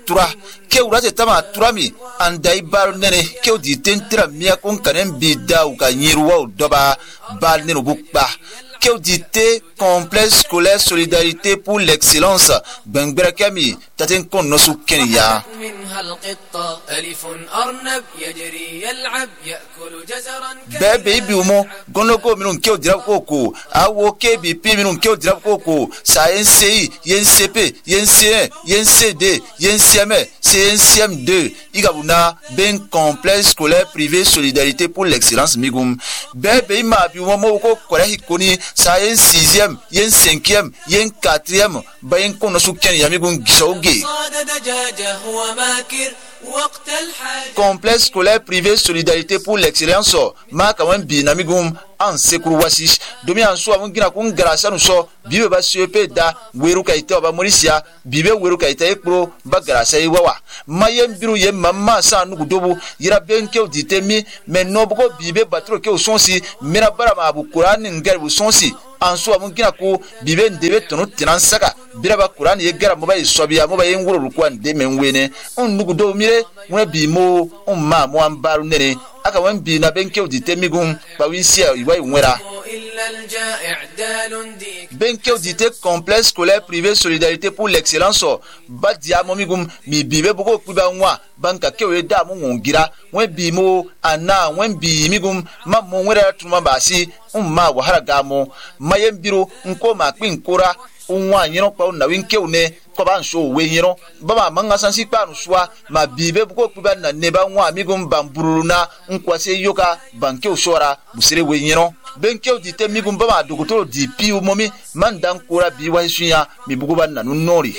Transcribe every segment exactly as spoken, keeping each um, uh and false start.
tura ke urate tama turami andai bar nene ke di tentira mia kon kanen bida u ka nyiruwa doba bal nenu bukba ke di te complexe scolaire solidarité pour l'excellence bengbera kami taten kon nosu kenya bebe biumo gonoko minun ke dira koko awo ke bi pi minun ke dira koko sa N C I N C P N C un N C D N C M N C M deux igabuna ben complexe scolaire privé solidarité pour l'excellence migum bebe ma biumo mo ko kore hikoni sa N sixième N cinquième N quatrième bayen kon nosu kenya migum gisauge complexe scolaire privé solidarité pour l'excellence ma kawan binamigum en sekuru wasish domi an so amungina kun garasa no so bibe ba C E P da weru kaita ba morisia bibe weru kaita ekro ba garasa yi wawa mayem biru ye mamma sa nugu dobu yira benke oditemi men nobugo bibe batro ke osonsi mera bara ma bu qur'an ngal bu sonsi an so amungina ko bibe ndebe tonu tinan saka biraba qur'an ye gara mo ba isobia mo ba yenguro rukwa ndeme nwene on nugu do mire mwe bimo on ma mo ambaru nene aka wan bi na benke oditemi gum ba winsia iwa nwera benke odite complexe scolaire privé solidarité pour l'excellence badia momigum mi bibe bugo kuba nwa banka kewe da mo ngira wen bi mo ana wen bi migum ma mo nwera tuma basi umma wa haragamo mayem biro nko ma pin kora unwa nyino pa na winke une ko ban so we nyino baba manga sansi pa no swa ma bibe bugo kuba na neba nwa migum bamburuna nkwase yoka banke usora busire we nyino benke odite migum baba dogotoro di pi umomi mandan kora bi wa sunya mi bugo ban na nori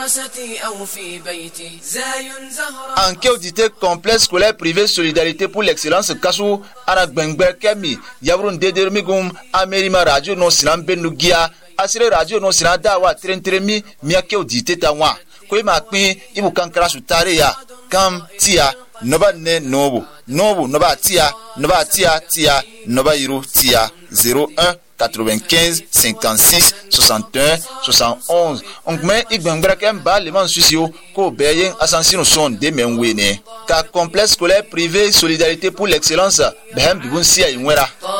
anke odite complexe scolaire privé solidarité pour l'excellence kasu ara gbengber kemi yabrun deder migum amerima radio no sinan benugia asire radio no sina dawa trentremi miake odite tawa ko ma pin ibu kankara sutare ya kam tia noba ne nobu nobu noba tia noba tia tia noba iru tia zéro un quatre-vingt-quinze cinquante-six soixante et un soixante et onze ongme igbengbra kem ba le man susio ko beyen asansino son de menwene ka complexe scolaire privé solidarité pour l'excellence behem bibun sia inwera